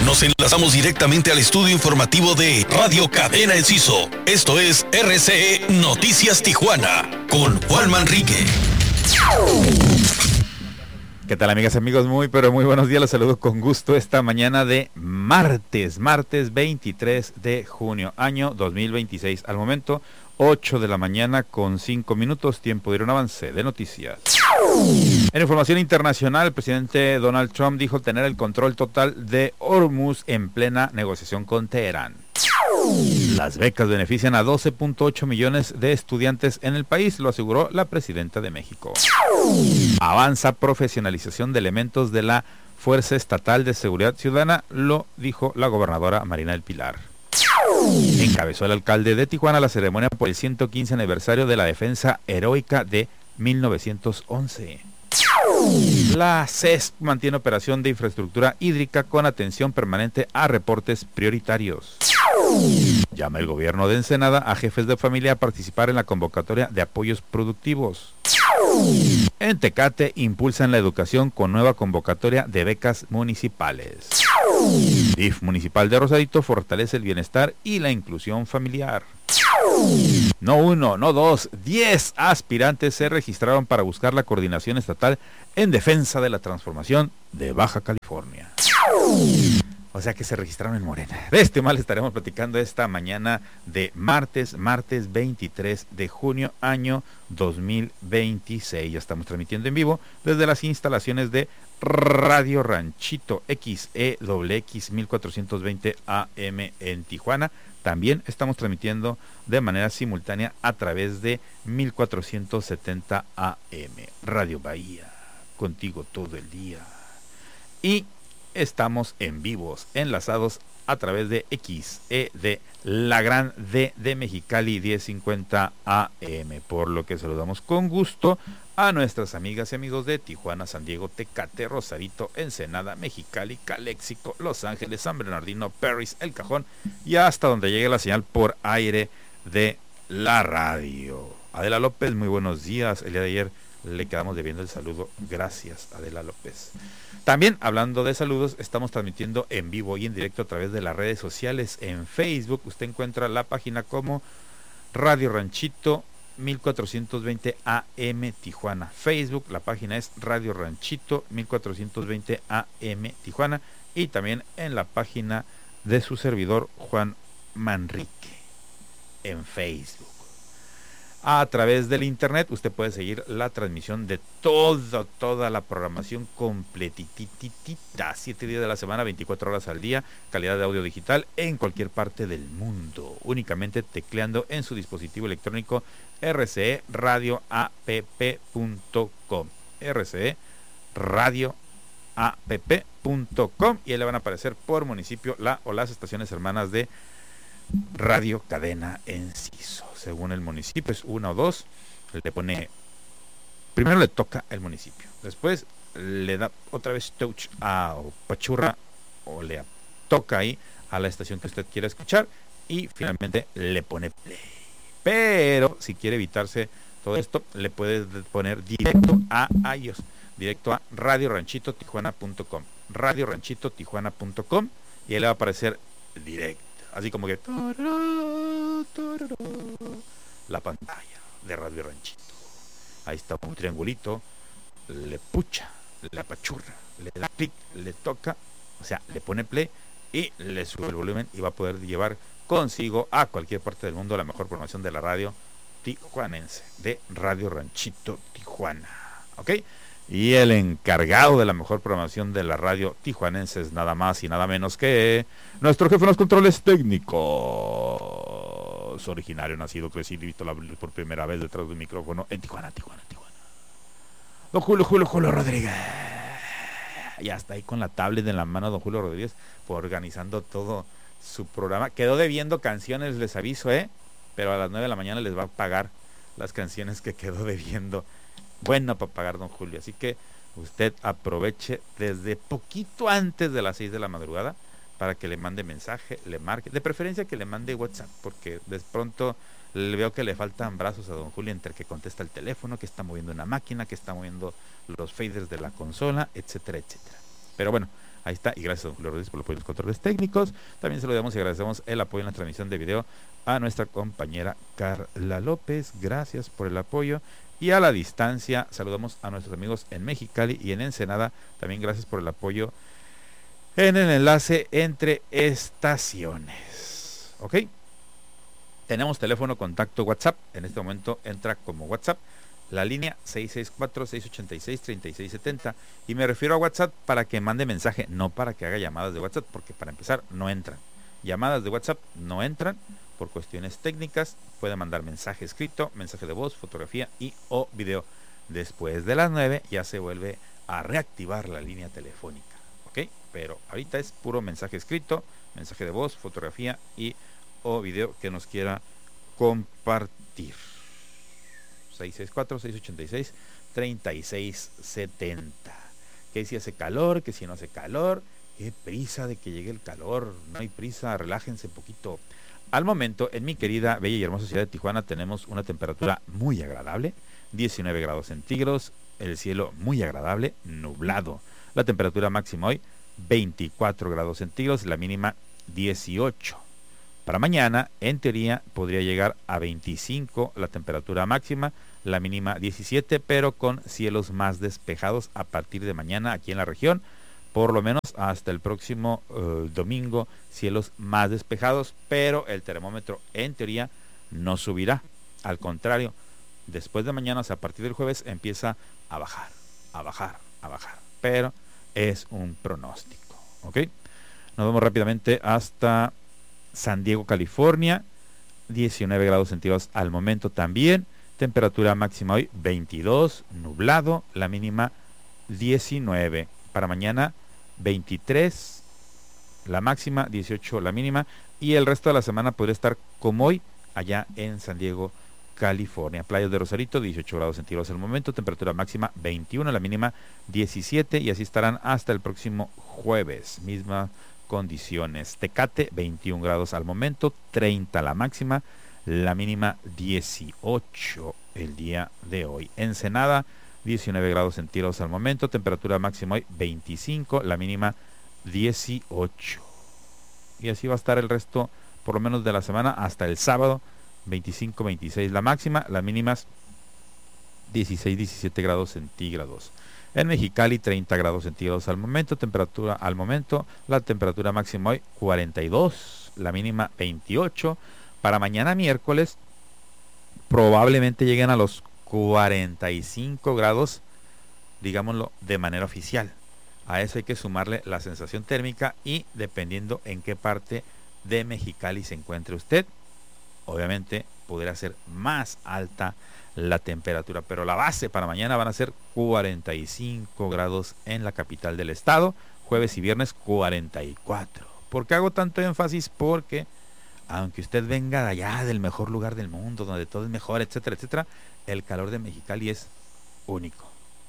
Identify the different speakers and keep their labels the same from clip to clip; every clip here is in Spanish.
Speaker 1: Nos enlazamos directamente al estudio informativo de Radio Cadena Enciso. Esto es RCE Noticias Tijuana con Juan Manrique.
Speaker 2: ¿Qué tal, amigas y amigos? Muy buenos días. Los saludo con gusto esta mañana de martes 23 de junio, año 2026. Al momento, 8 de la mañana con 5 minutos, tiempo de ir a un avance de noticias. En información internacional, el presidente Donald Trump dijo tener el control total de Hormuz en plena negociación con Teherán. Las becas benefician a 12.8 millones de estudiantes en el país, lo aseguró la presidenta de México. Avanza profesionalización de elementos de la Fuerza Estatal de Seguridad Ciudadana, lo dijo la gobernadora Marina del Pilar. Encabezó el alcalde de Tijuana la ceremonia por el 115 aniversario de la defensa heroica de 1911. La CESP mantiene operación de infraestructura hídrica con atención permanente a reportes prioritarios. Llama el gobierno de Ensenada a jefes de familia a participar en la convocatoria de apoyos productivos. En Tecate impulsan la educación con nueva convocatoria de becas municipales. DIF municipal de Rosarito fortalece el bienestar y la inclusión familiar. No uno, no dos, 10 aspirantes se registraron para buscar la coordinación estatal en defensa de la transformación de Baja California. O sea que se registraron en Morena. De este mal estaremos platicando esta mañana de martes 23 de junio, año 2026. Ya estamos transmitiendo en vivo desde las instalaciones de Radio Ranchito XEWX 1420 AM en Tijuana. También estamos transmitiendo de manera simultánea a través de 1470 AM. Radio Bahía, contigo todo el día. Y estamos en vivos, enlazados a través de XE de la Gran D de Mexicali 1050 AM, por lo que saludamos con gusto a nuestras amigas y amigos de Tijuana, San Diego, Tecate, Rosarito, Ensenada, Mexicali, Caléxico, Los Ángeles, San Bernardino, Perris, El Cajón y hasta donde llegue la señal por aire de la radio. Adela López, muy buenos días. El día de ayer le quedamos debiendo el saludo. Gracias, Adela López. También, hablando de saludos, estamos transmitiendo en vivo y en directo a través de las redes sociales. En Facebook usted encuentra la página como Radio Ranchito 1420 AM Tijuana. Facebook, la página es Radio Ranchito 1420 AM Tijuana. Y también en la página de su servidor Juan Manrique en Facebook. A través del internet usted puede seguir la transmisión de toda la programación completititita, 7 días de la semana, 24 horas al día, calidad de audio digital en cualquier parte del mundo, únicamente tecleando en su dispositivo electrónico rceradioapp.com, rceradioapp.com, y ahí le van a aparecer por municipio la o las estaciones hermanas de Radio Cadena Enciso. Según el municipio es una o dos, le pone, primero le toca el municipio, después le da otra vez touch a Pachurra o le toca ahí a la estación que usted quiera escuchar y finalmente le pone play. Pero si quiere evitarse todo esto, le puede poner directo a ellos, directo a radioranchitotijuana.com, radioranchitotijuana.com, y ahí le va a aparecer directo, así como que la pantalla de Radio Ranchito. Ahí está un triangulito, le pucha, le apachurra, le da clic, le toca, o sea, le pone play y le sube el volumen y va a poder llevar consigo a cualquier parte del mundo la mejor programación de la radio tijuanense, de Radio Ranchito Tijuana, ¿ok? Y el encargado de la mejor programación de la radio tijuanense es nada más y nada menos que nuestro jefe en los controles técnicos, originario, nacido, crecido y visto la luz por primera vez detrás de un micrófono en Tijuana. Don Julio Rodríguez. Ya está ahí con la tablet en la mano don Julio Rodríguez, organizando todo su programa. Quedó debiendo canciones, les aviso, pero a las 9 de la mañana les va a pagar las canciones que quedó debiendo. Bueno para pagar don Julio, así que usted aproveche desde poquito antes de las 6 de la madrugada para que le mande mensaje, le marque, de preferencia que le mande WhatsApp, porque de pronto le veo que le faltan brazos a don Julio entre que contesta el teléfono, que está moviendo una máquina, que está moviendo los faders de la consola, etcétera, etcétera. Pero bueno, Ahí está, y gracias a don Julio Rodríguez por el apoyo en los controles técnicos. También saludamos y agradecemos el apoyo en la transmisión de video a nuestra compañera Carla López. Gracias por el apoyo. Y a la distancia saludamos a nuestros amigos en Mexicali y en Ensenada. También gracias por el apoyo en el enlace entre estaciones. ¿Ok? Tenemos teléfono contacto WhatsApp. En este momento entra como WhatsApp la línea 664-686-3670. Y me refiero a WhatsApp para que mande mensaje, no para que haga llamadas de WhatsApp, porque para empezar no entran. Llamadas de WhatsApp no entran por cuestiones técnicas. Puede mandar mensaje escrito, mensaje de voz, fotografía y o video. Después de las 9 ya se vuelve a reactivar la línea telefónica. ¿Ok? Pero ahorita es puro mensaje escrito, mensaje de voz, fotografía y o video que nos quiera compartir. 664-686-3670. Que si hace calor, que si no hace calor. Qué prisa de que llegue el calor. No hay prisa, relájense un poquito. Al momento, en mi querida, bella y hermosa ciudad de Tijuana, tenemos una temperatura muy agradable. 19 grados centígrados. El cielo muy agradable, nublado. La temperatura máxima hoy, 24 grados centígrados. La mínima, 18. Para mañana, en teoría, podría llegar a 25 la temperatura máxima, la mínima 17, pero con cielos más despejados a partir de mañana aquí en la región, por lo menos hasta el próximo domingo, cielos más despejados, pero el termómetro en teoría no subirá. Al contrario, después de mañana, o sea, a partir del jueves, empieza a bajar, a bajar, a bajar, pero es un pronóstico, ¿ok? Nos vamos rápidamente hasta San Diego, California, 19 grados centígrados al momento también. Temperatura máxima hoy 22, nublado, la mínima 19. Para mañana 23, la máxima 18, la mínima. Y el resto de la semana podría estar como hoy allá en San Diego, California. Playas de Rosarito, 18 grados centígrados al momento. Temperatura máxima 21, la mínima 17. Y así estarán hasta el próximo jueves. Misma condiciones. Tecate, 21 grados al momento, 30 la máxima, la mínima 18 el día de hoy. Ensenada, 19 grados centígrados al momento, temperatura máxima hoy 25, la mínima 18. Y así va a estar el resto, por lo menos de la semana, hasta el sábado, 25, 26 la máxima, las mínimas 16, 17 grados centígrados. En Mexicali, 30 grados centígrados al momento, la temperatura máxima hoy 42, la mínima 28. Para mañana miércoles probablemente lleguen a los 45 grados, digámoslo, de manera oficial. A eso hay que sumarle la sensación térmica y dependiendo en qué parte de Mexicali se encuentre usted, obviamente podrá ser más alta la temperatura, pero la base para mañana van a ser 45 grados en la capital del estado, jueves y viernes 44. ¿Por qué hago tanto énfasis? Porque aunque usted venga de allá, del mejor lugar del mundo, donde todo es mejor, etcétera, etcétera, el calor de Mexicali es único.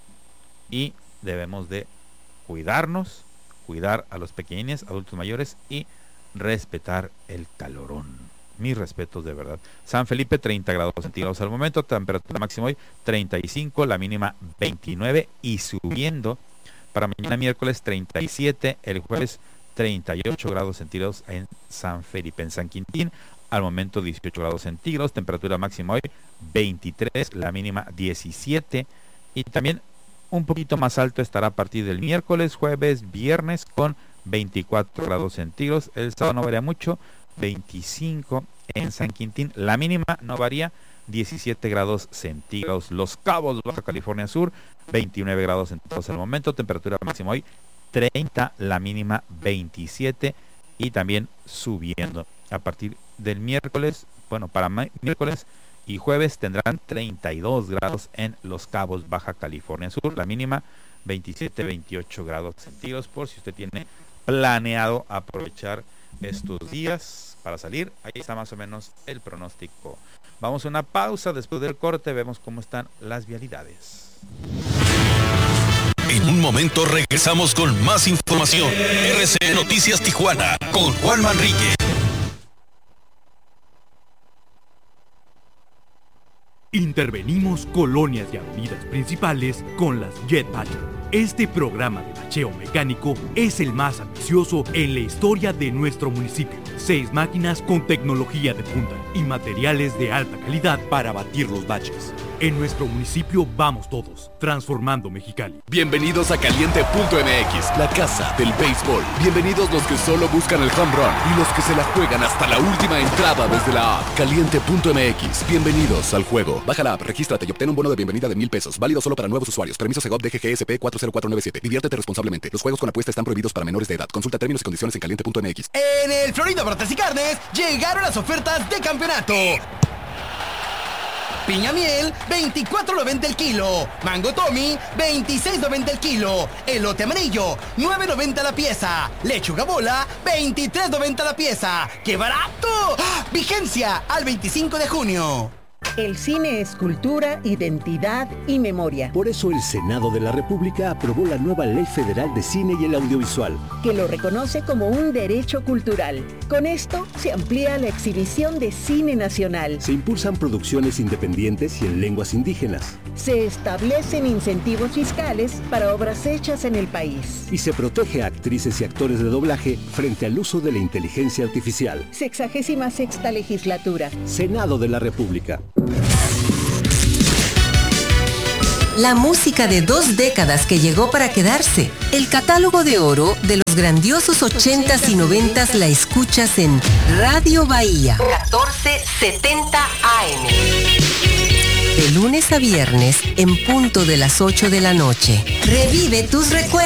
Speaker 2: Y debemos de cuidarnos, cuidar a los pequeñines, adultos mayores y respetar el calorón. Mis respetos de verdad. San Felipe, 30 grados centígrados al momento, temperatura máxima hoy 35, la mínima 29 y subiendo para mañana miércoles 37, el jueves 38 grados centígrados en San Felipe. En San Quintín, al momento 18 grados centígrados, temperatura máxima hoy 23, la mínima 17 y también un poquito más alto estará a partir del miércoles, jueves, viernes con 24 grados centígrados. El sábado no varía mucho, 25 en San Quintín, la mínima no varía, 17 grados centígrados. Los Cabos, Baja California Sur, 29 grados centígrados al momento, temperatura máxima hoy 30, la mínima 27 y también subiendo. A partir del miércoles, bueno, para miércoles y jueves tendrán 32 grados en Los Cabos, Baja California Sur, la mínima 27, 28 grados centígrados, por si usted tiene planeado aprovechar estos días para salir. Ahí está más o menos el pronóstico. Vamos a una pausa, después del corte vemos cómo están las vialidades.
Speaker 1: En un momento regresamos con más información. RCE Noticias Tijuana con Juan Manrique.
Speaker 3: Intervenimos colonias y avenidas principales con las Jet Patrol. Este programa de bacheo mecánico es el más ambicioso en la historia de nuestro municipio. 6 máquinas con tecnología de punta y materiales de alta calidad para batir los baches. En nuestro municipio vamos todos, transformando Mexicali.
Speaker 4: Bienvenidos a Caliente.mx, la casa del béisbol. Bienvenidos los que solo buscan el home run y los que se la juegan hasta la última entrada desde la app. Caliente.mx, bienvenidos al juego. Baja la app, regístrate y obtén un bono de bienvenida de $1,000. Válido solo para nuevos usuarios. Permiso Segov DGGSP 40497. Diviértete responsablemente. Los juegos con apuesta están prohibidos para menores de edad. Consulta términos y condiciones en Caliente.mx.
Speaker 5: En el Florida Bartas y Carnes llegaron las ofertas de campeonato. Piña miel, $24.90 el kilo. Mango Tommy, $26.90 el kilo. Elote amarillo, $9.90 la pieza. Lechuga bola, $23.90 la pieza. ¡Qué barato! ¡Ah! Vigencia al 25 de junio.
Speaker 6: El cine es cultura, identidad y memoria.
Speaker 7: Por eso el Senado de la República aprobó la nueva Ley Federal de Cine y el Audiovisual,
Speaker 6: que lo reconoce como un derecho cultural. Con esto se amplía la exhibición de cine nacional.
Speaker 7: Se impulsan producciones independientes y en lenguas indígenas.
Speaker 6: Se establecen incentivos fiscales para obras hechas en el país.
Speaker 7: Y se protege a actrices y actores de doblaje frente al uso de la inteligencia artificial.
Speaker 6: 66ª legislatura.
Speaker 7: Senado de la República.
Speaker 8: La música de 2 décadas que llegó para quedarse. El catálogo de oro de los grandiosos 80s y 90s la escuchas en Radio Bahía 1470 AM. De lunes a viernes en punto de las 8 de la noche. Revive tus recuerdos.